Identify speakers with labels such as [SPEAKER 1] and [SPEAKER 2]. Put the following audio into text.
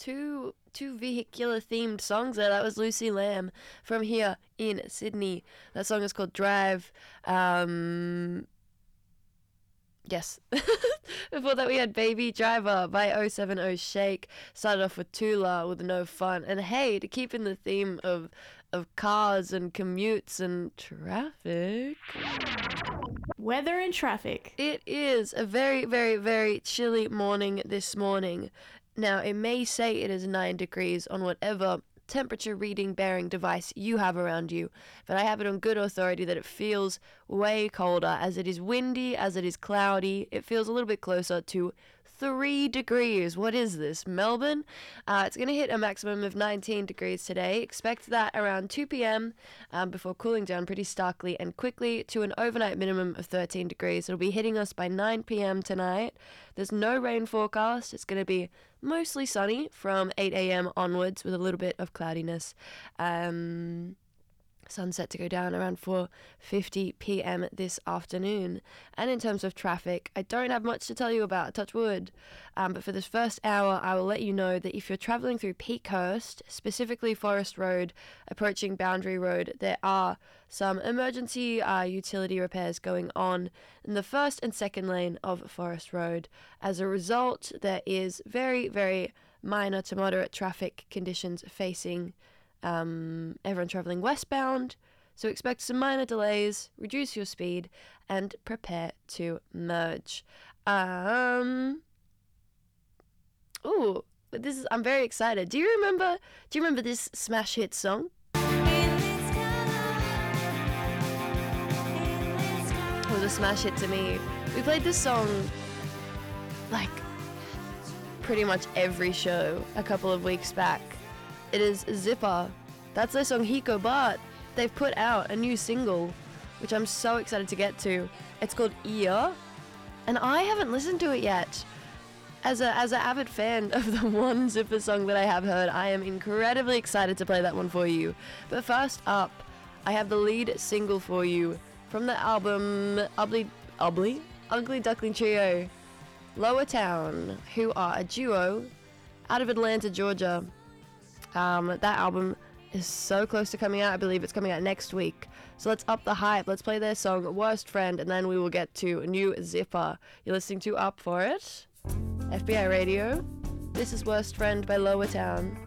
[SPEAKER 1] two vehicular themed songs there. That was Lucy Lamb from here in Sydney. That song is called Drive. Yes. Before that, we had Baby Driver by 070 Shake. Started off with Tula with No Fun. And hey, to keep in the theme of cars and commutes and traffic.
[SPEAKER 2] Weather and traffic.
[SPEAKER 1] It is a very, very, very chilly morning this morning. Now, it may say it is 9 degrees on whatever temperature reading bearing device you have around you, but I have it on good authority that it feels way colder as it is windy, as it is cloudy. It feels a little bit closer to 3 degrees. What is this, Melbourne? It's going to hit a maximum of 19 degrees today. Expect that around 2 p.m. Before cooling down pretty starkly and quickly to an overnight minimum of 13 degrees. It'll be hitting us by 9 p.m. tonight. There's no rain forecast. It's going to be mostly sunny from 8 a.m. onwards with a little bit of cloudiness. Sunset to go down around 4:50 p.m. this afternoon. And in terms of traffic, I don't have much to tell you about, touch wood. But for this first hour, I will let you know that if you're travelling through Peakhurst, specifically Forest Road, approaching Boundary Road, there are some emergency utility repairs going on in the first and second lane of Forest Road. As a result, there is very, very minor to moderate traffic conditions facing everyone travelling westbound, so expect some minor delays, reduce your speed, and prepare to merge. I'm very excited. Do you remember this smash hit song? It was a smash hit to me. We played this song like pretty much every show a couple of weeks back. It is Zipper. That's their song Hiko, but they've put out a new single, which I'm so excited to get to. It's called Ear, and I haven't listened to it yet. As an avid fan of the one Zipper song that I have heard, I am incredibly excited to play that one for you. But first up, I have the lead single for you from the album Ugly Duckling Trio, Lower Town, who are a duo out of Atlanta, Georgia. That album is so close to coming out. I believe it's coming out next week. So let's up the hype. Let's play their song Worst Friend, and then we will get to a new Zipper. You're listening to Up For It, FBI Radio. This is Worst Friend by Lower Town.